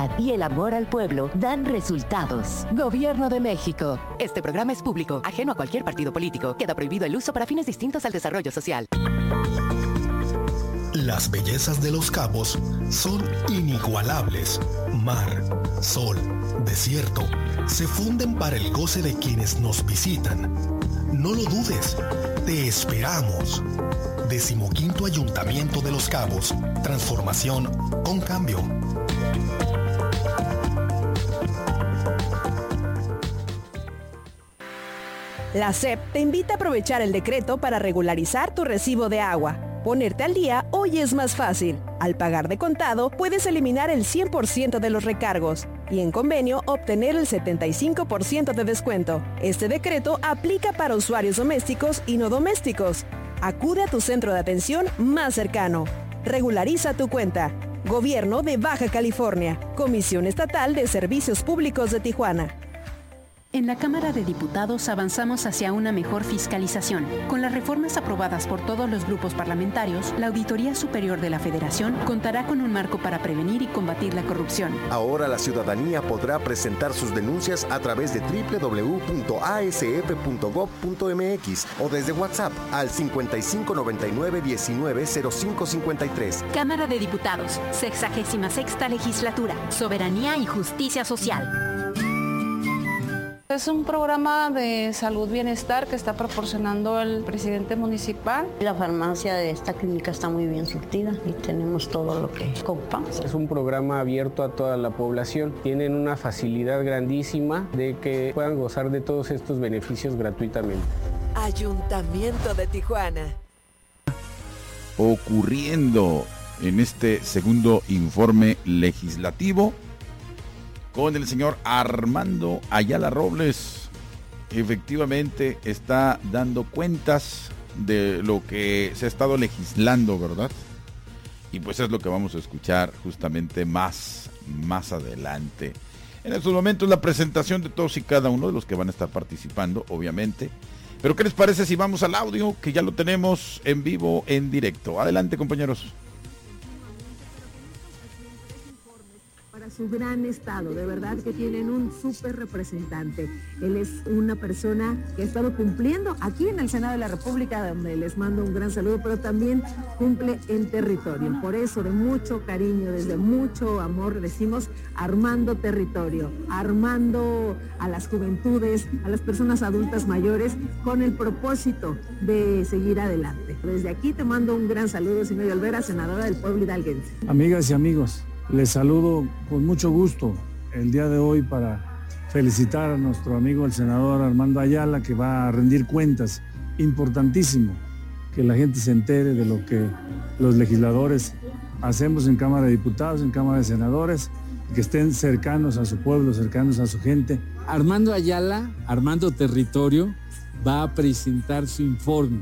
y el amor al pueblo dan resultados. Gobierno de México. Este programa es público, ajeno a cualquier partido político. Queda prohibido el uso para fines distintos al desarrollo social. Las bellezas de Los Cabos son inigualables. Mar, sol, desierto, se funden para el goce de quienes nos visitan. No lo dudes, te esperamos. 15º Ayuntamiento de Los Cabos. Transformación con cambio. La SEP te invita a aprovechar el decreto para regularizar tu recibo de agua. Ponerte al día hoy es más fácil. Al pagar de contado, puedes eliminar el 100% de los recargos y en convenio obtener el 75% de descuento. Este decreto aplica para usuarios domésticos y no domésticos. Acude a tu centro de atención más cercano. Regulariza tu cuenta. Gobierno de Baja California. Comisión Estatal de Servicios Públicos de Tijuana. En la Cámara de Diputados avanzamos hacia una mejor fiscalización. Con las reformas aprobadas por todos los grupos parlamentarios, la Auditoría Superior de la Federación contará con un marco para prevenir y combatir la corrupción. Ahora la ciudadanía podrá presentar sus denuncias a través de www.asf.gov.mx o desde WhatsApp al 5599-190553. Cámara de Diputados, 66ª Legislatura, Soberanía y Justicia Social. Es un programa de salud bienestar que está proporcionando el presidente municipal. La farmacia de esta clínica está muy bien surtida y tenemos todo lo que ocupamos. Es un programa abierto a toda la población. Tienen una facilidad grandísima de que puedan gozar de todos estos beneficios gratuitamente. Ayuntamiento de Tijuana. Ocurriendo en este segundo informe legislativo con el señor Armando Ayala Robles. Efectivamente está dando cuentas de lo que se ha estado legislando, ¿verdad? Y pues es lo que vamos a escuchar justamente más adelante. En estos momentos la presentación de todos y cada uno de los que van a estar participando, obviamente. Pero ¿qué les parece si vamos al audio, que ya lo tenemos en vivo, en directo? Adelante, compañeros. Su gran estado, de verdad que tienen un súper representante. Él es una persona que ha estado cumpliendo aquí en el Senado de la República, donde les mando un gran saludo, pero también cumple en territorio. Por eso, de mucho cariño, desde mucho amor, decimos armando territorio, armando a las juventudes, a las personas adultas mayores, con el propósito de seguir adelante. Desde aquí te mando un gran saludo, Zinobia Olvera, senadora del pueblo hidalguense. Amigas y amigos, les saludo con mucho gusto el día de hoy para felicitar a nuestro amigo el senador Armando Ayala, que va a rendir cuentas. Importantísimo que la gente se entere de lo que los legisladores hacemos en Cámara de Diputados, en Cámara de Senadores, que estén cercanos a su pueblo, cercanos a su gente. Armando Ayala, Armando Territorio, va a presentar su informe.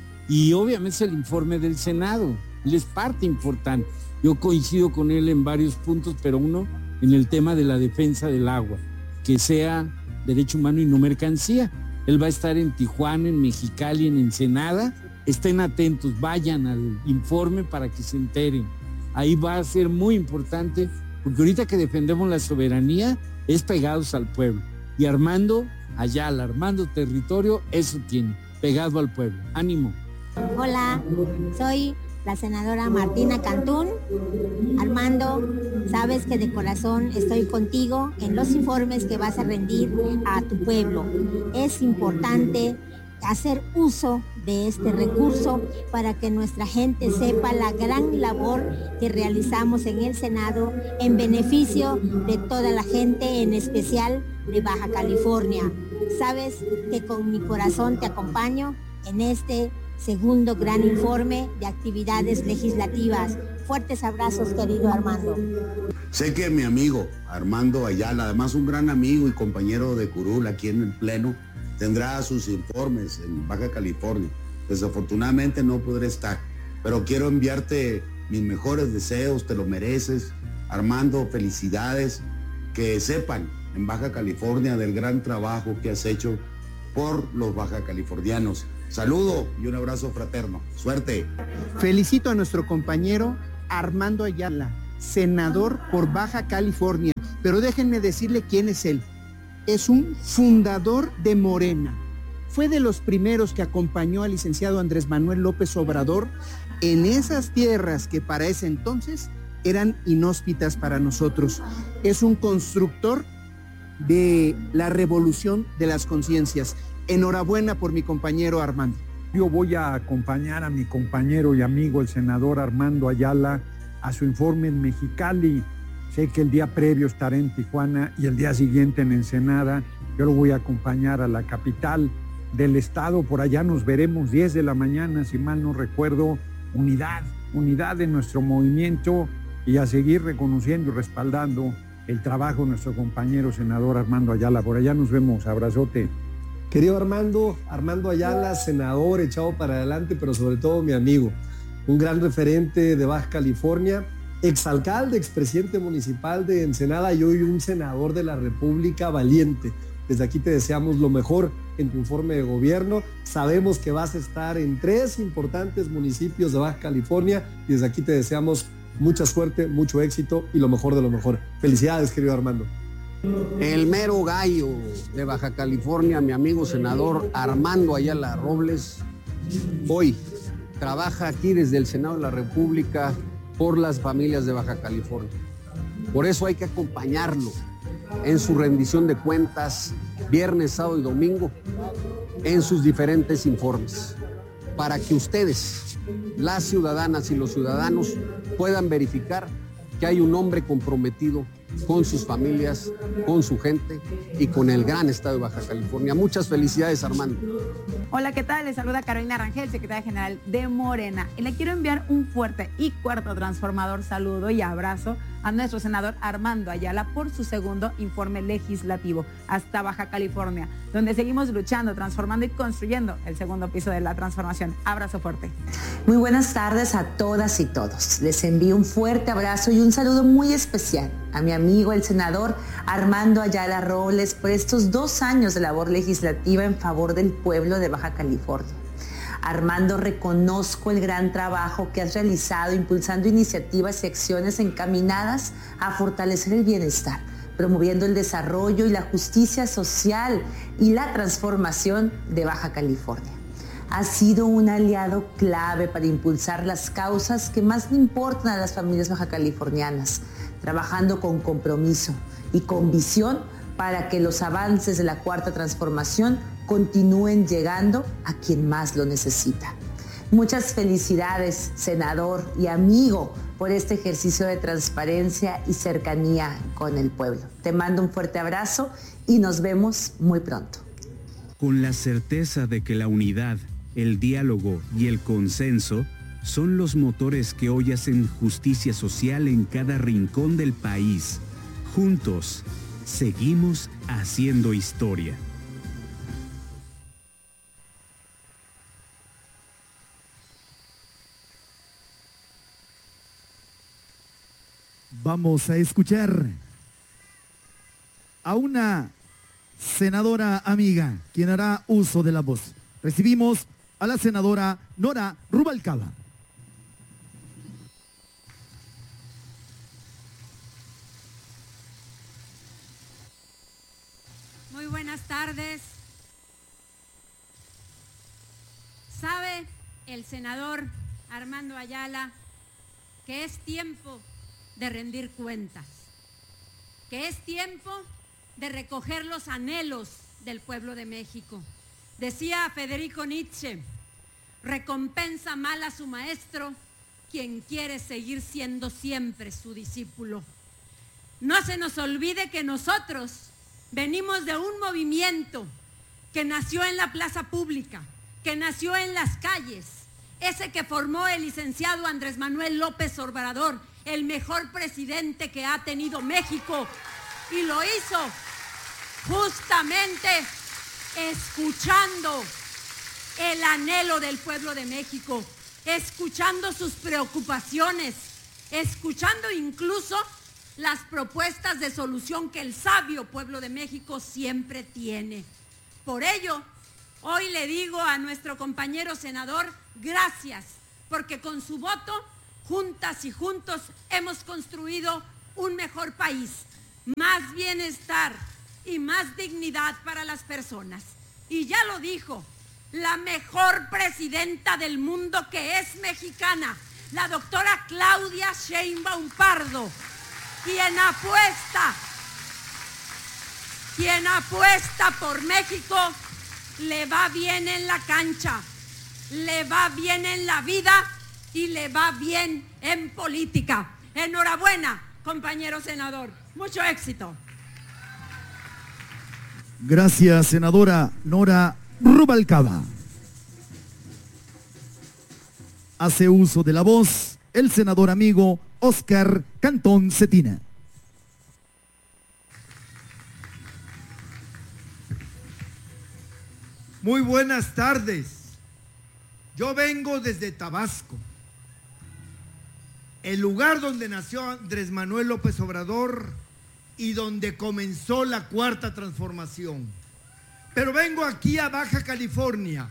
Y obviamente es el informe del Senado. Él es parte importante. Yo coincido con él en varios puntos, pero uno en el tema de la defensa del agua, que sea derecho humano y no mercancía. Él va a estar en Tijuana, en Mexicali, en Ensenada. Estén atentos, vayan al informe para que se enteren. Ahí va a ser muy importante, porque ahorita que defendemos la soberanía es pegados al pueblo. Y Armando Ayala, Armando Territorio, eso tiene, pegado al pueblo. ¡Ánimo! Hola, soy la senadora Martina Cantún. Armando, sabes que de corazón estoy contigo en los informes que vas a rendir a tu pueblo. Es importante hacer uso de este recurso para que nuestra gente sepa la gran labor que realizamos en el Senado en beneficio de toda la gente, en especial de Baja California. Sabes que con mi corazón te acompaño en este segundo gran informe de actividades legislativas. Fuertes abrazos, querido Armando. Sé que mi amigo Armando Ayala, además un gran amigo y compañero de curul aquí en el Pleno, tendrá sus informes en Baja California. Desafortunadamente no podré estar, pero quiero enviarte mis mejores deseos, te lo mereces. Armando, felicidades, que sepan en Baja California del gran trabajo que has hecho por los bajacalifornianos. Saludo y un abrazo fraterno. Suerte. Felicito a nuestro compañero Armando Ayala, senador por Baja California, pero déjenme decirle quién es él. Es un fundador de Morena. Fue de los primeros que acompañó al licenciado Andrés Manuel López Obrador en esas tierras que para ese entonces eran inhóspitas para nosotros. Es un constructor de la revolución de las conciencias. Enhorabuena por mi compañero Armando. Yo voy a acompañar a mi compañero y amigo, el senador Armando Ayala, a su informe en Mexicali. Sé que el día previo estaré en Tijuana y el día siguiente en Ensenada. Yo lo voy a acompañar a la capital del estado. Por allá nos veremos 10 de la mañana, si mal no recuerdo. Unidad en nuestro movimiento y a seguir reconociendo y respaldando el trabajo de nuestro compañero senador Armando Ayala. Por allá nos vemos. Abrazote. Querido Armando Ayala, senador echado para adelante, pero sobre todo mi amigo, un gran referente de Baja California, exalcalde, expresidente municipal de Ensenada y hoy un senador de la República valiente. Desde aquí te deseamos lo mejor en tu informe de gobierno. Sabemos que vas a estar en 3 importantes municipios de Baja California y desde aquí te deseamos mucha suerte, mucho éxito y lo mejor de lo mejor. Felicidades, querido Armando. El mero gallo de Baja California, mi amigo senador Armando Ayala Robles, hoy trabaja aquí desde el Senado de la República por las familias de Baja California. Por eso hay que acompañarlo en su rendición de cuentas viernes, sábado y domingo, en sus diferentes informes, para que ustedes, las ciudadanas y los ciudadanos, puedan verificar que hay un hombre comprometido con sus familias, con su gente y con el gran estado de Baja California. Muchas felicidades, Armando. Hola, ¿qué tal? Les saluda Carolina Rangel, secretaria general de Morena. Y le quiero enviar un fuerte y cuarto transformador saludo y abrazo a nuestro senador Armando Ayala por su segundo informe legislativo hasta Baja California, donde seguimos luchando, transformando y construyendo el segundo piso de la transformación. Abrazo fuerte. Muy buenas tardes a todas y todos. Les envío un fuerte abrazo y un saludo muy especial a mi amigo el senador Armando Ayala Robles por estos 2 años de labor legislativa en favor del pueblo de Baja California. Armando, reconozco el gran trabajo que has realizado impulsando iniciativas y acciones encaminadas a fortalecer el bienestar, promoviendo el desarrollo y la justicia social y la transformación de Baja California. Has sido un aliado clave para impulsar las causas que más le importan a las familias bajacalifornianas, trabajando con compromiso y con visión para que los avances de la Cuarta Transformación continúen llegando a quien más lo necesita. Muchas felicidades, senador y amigo, por este ejercicio de transparencia y cercanía con el pueblo. Te mando un fuerte abrazo y nos vemos muy pronto. Con la certeza de que la unidad, el diálogo y el consenso son los motores que hoy hacen justicia social en cada rincón del país. Juntos, seguimos haciendo historia. Vamos a escuchar a una senadora amiga quien hará uso de la voz. Recibimos a la senadora Nora Rubalcaba. Muy buenas tardes. ¿Sabe el senador Armando Ayala que es tiempo de rendir cuentas, que es tiempo de recoger los anhelos del pueblo de México? Decía Federico Nietzsche, recompensa mal a su maestro quien quiere seguir siendo siempre su discípulo. No se nos olvide que nosotros venimos de un movimiento que nació en la plaza pública, que nació en las calles, ese que formó el licenciado Andrés Manuel López Obrador, el mejor presidente que ha tenido México, y lo hizo justamente escuchando el anhelo del pueblo de México, escuchando sus preocupaciones, escuchando incluso las propuestas de solución que el sabio pueblo de México siempre tiene. Por ello, hoy le digo a nuestro compañero senador, gracias, porque con su voto juntas y juntos hemos construido un mejor país, más bienestar y más dignidad para las personas. Y ya lo dijo la mejor presidenta del mundo, que es mexicana, la doctora Claudia Sheinbaum Pardo, quien apuesta por México, le va bien en la cancha, le va bien en la vida y le va bien en política. Enhorabuena, compañero senador. Mucho éxito. Gracias, senadora Nora Rubalcaba. Hace uso de la voz el senador amigo Óscar Cantón Cetina. Muy buenas tardes. Yo vengo desde Tabasco, el lugar donde nació Andrés Manuel López Obrador y donde comenzó la Cuarta Transformación. Pero vengo aquí a Baja California,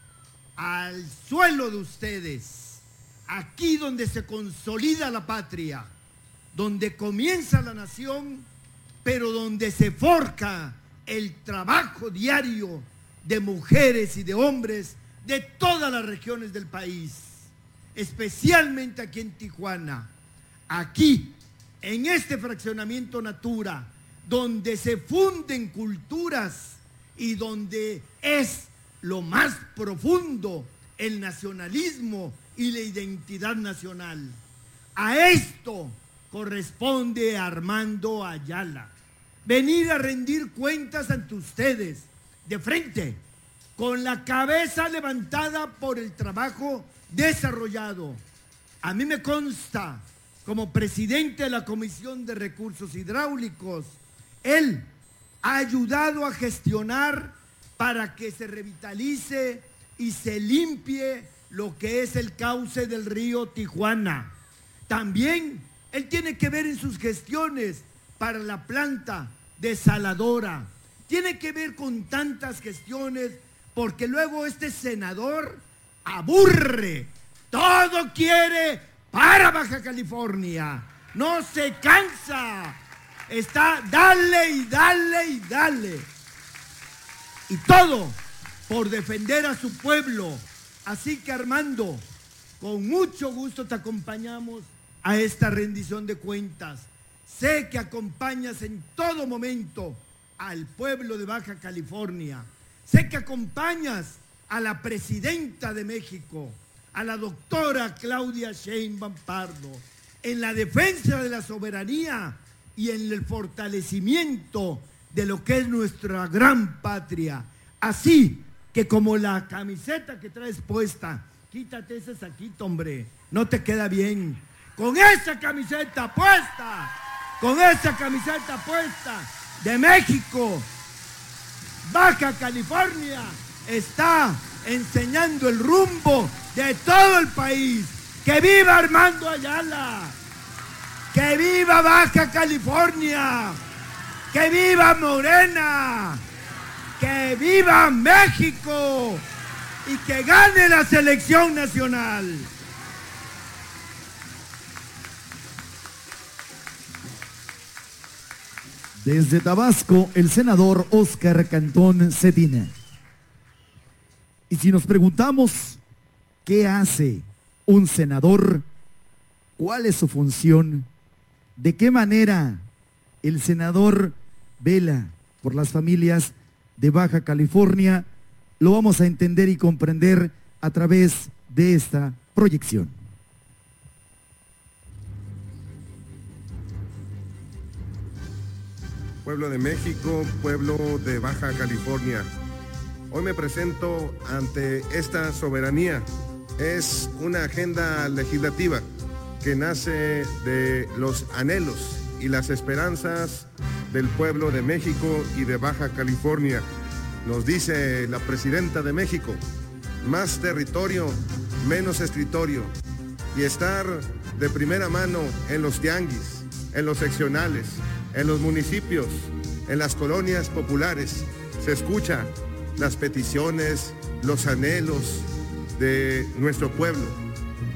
al suelo de ustedes, aquí donde se consolida la patria, donde comienza la nación, pero donde se forja el trabajo diario de mujeres y de hombres de todas las regiones del país, especialmente aquí en Tijuana, aquí en este fraccionamiento Natura, donde se funden culturas y donde es lo más profundo el nacionalismo y la identidad nacional. A esto corresponde a Armando Ayala venir a rendir cuentas ante ustedes de frente, con la cabeza levantada por el trabajo desarrollado. A mí me consta, como presidente de la Comisión de Recursos Hidráulicos, él ha ayudado a gestionar para que se revitalice y se limpie lo que es el cauce del río Tijuana. También él tiene que ver en sus gestiones para la planta desaladora. Tiene que ver con tantas gestiones, porque luego este senador aburre. Todo quiere para Baja California. No se cansa. Está dale y dale y dale. Y todo por defender a su pueblo. Así que, Armando, con mucho gusto te acompañamos a esta rendición de cuentas. Sé que acompañas en todo momento al pueblo de Baja California. Sé que acompañas a la presidenta de México, a la doctora Claudia Sheinbaum Pardo, en la defensa de la soberanía y en el fortalecimiento de lo que es nuestra gran patria. Así que, como la camiseta que traes puesta, quítate ese saquito, hombre, no te queda bien. Con esa camiseta puesta de México, Baja California está enseñando el rumbo de todo el país. ¡Que viva Armando Ayala! ¡Que viva Baja California! ¡Que viva Morena! ¡Que viva México! Y que gane la selección nacional. Desde Tabasco, el senador Óscar Cantón Cetina. Y si nos preguntamos, ¿qué hace un senador? ¿Cuál es su función? ¿De qué manera el senador vela por las familias de Baja California? Lo vamos a entender y comprender a través de esta proyección. Pueblo de México, pueblo de Baja California. Hoy me presento ante esta soberanía. Es una agenda legislativa que nace de los anhelos y las esperanzas del pueblo de México y de Baja California. Nos dice la presidenta de México: más territorio, menos escritorio. Y estar de primera mano en los tianguis, en los seccionales, en los municipios, en las colonias populares. Se escuchan las peticiones, los anhelos de nuestro pueblo.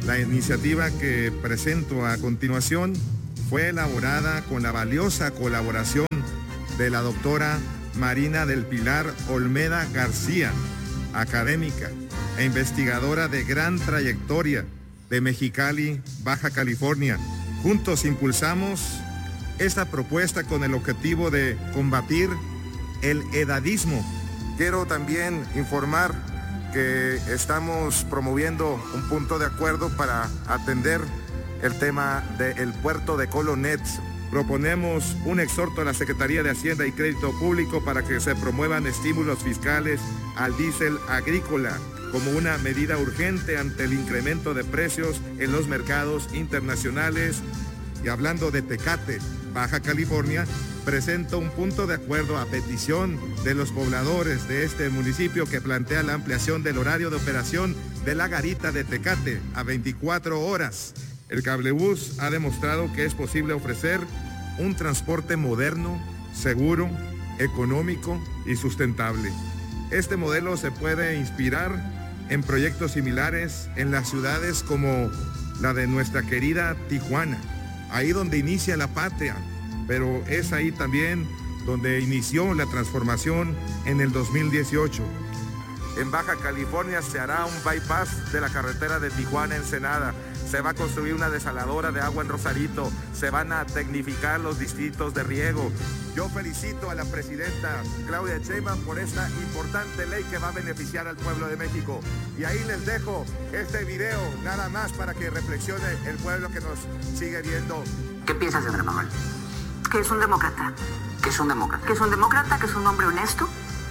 La iniciativa que presento a continuación fue elaborada con la valiosa colaboración de la doctora Marina del Pilar Olmeda García, académica e investigadora de gran trayectoria de Mexicali, Baja California. Juntos impulsamos esta propuesta con el objetivo de combatir el edadismo. Quiero también informar que estamos promoviendo un punto de acuerdo para atender el tema del puerto de Colonets. Proponemos un exhorto a la Secretaría de Hacienda y Crédito Público para que se promuevan estímulos fiscales al diésel agrícola como una medida urgente ante el incremento de precios en los mercados internacionales. Y hablando de Tecate, Baja California, presento un punto de acuerdo a petición de los pobladores de este municipio que plantea la ampliación del horario de operación de la garita de Tecate a 24 horas. El cablebús ha demostrado que es posible ofrecer un transporte moderno, seguro, económico y sustentable. Este modelo se puede inspirar en proyectos similares en las ciudades como la de nuestra querida Tijuana, ahí donde inicia la patria, pero es ahí también donde inició la transformación en el 2018. En Baja California se hará un bypass de la carretera de Tijuana-Ensenada. Se va a construir una desaladora de agua en Rosarito. Se van a tecnificar los distritos de riego. Yo felicito a la presidenta Claudia Sheinbaum por esta importante ley que va a beneficiar al pueblo de México. Y ahí les dejo este video, nada más para que reflexione el pueblo que nos sigue viendo. ¿Qué piensas de Andrés Manuel? Que es un demócrata. ¿Qué es un demócrata? Que es un demócrata, que es un hombre honesto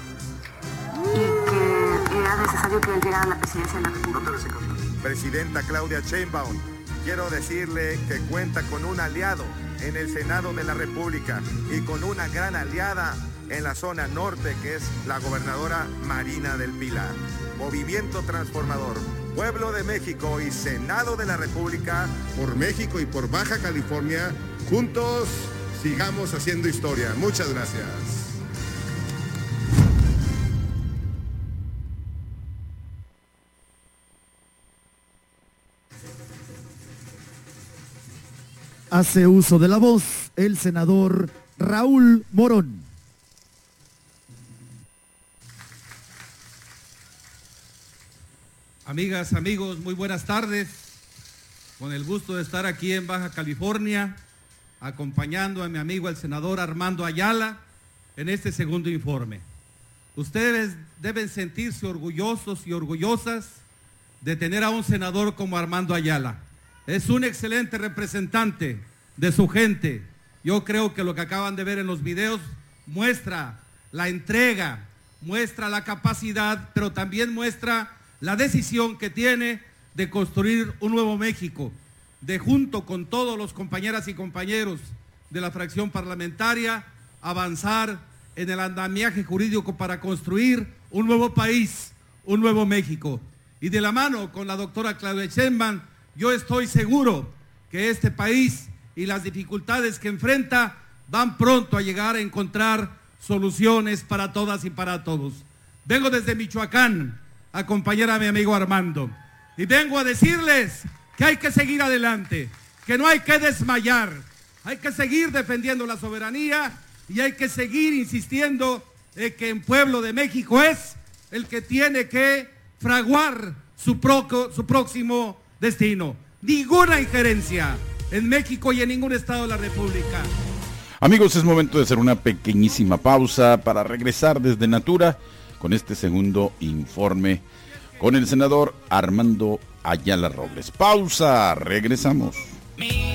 y que era necesario que él llegara a la presidencia de la República. Presidenta Claudia Sheinbaum, quiero decirle que cuenta con un aliado en el Senado de la República y con una gran aliada en la zona norte, que es la gobernadora Marina del Pilar. Movimiento transformador, Pueblo de México y Senado de la República, por México y por Baja California, juntos sigamos haciendo historia. Muchas gracias. Hace uso de la voz el senador Raúl Morón. Amigas, amigos, muy buenas tardes. Con el gusto de estar aquí en Baja California, acompañando a mi amigo el senador Armando Ayala en este segundo informe. Ustedes deben sentirse orgullosos y orgullosas de tener a un senador como Armando Ayala. Es un excelente representante de su gente. Yo creo que lo que acaban de ver en los videos muestra la entrega, muestra la capacidad, pero también muestra la decisión que tiene de construir un nuevo México, de junto con todos los compañeras y compañeros de la fracción parlamentaria, avanzar en el andamiaje jurídico para construir un nuevo país, un nuevo México. Y de la mano con la doctora Claudia Sheinbaum, yo estoy seguro que este país y las dificultades que enfrenta van pronto a llegar a encontrar soluciones para todas y para todos. Vengo desde Michoacán a acompañar a mi amigo Armando y vengo a decirles que hay que seguir adelante, que no hay que desmayar, hay que seguir defendiendo la soberanía y hay que seguir insistiendo en que el pueblo de México es el que tiene que fraguar su próximo destino. Ninguna injerencia en México y en ningún estado de la República. Amigos, es momento de hacer una pequeñísima pausa para regresar desde Natura con este segundo informe con el senador Armando Ayala Robles. Pausa, regresamos.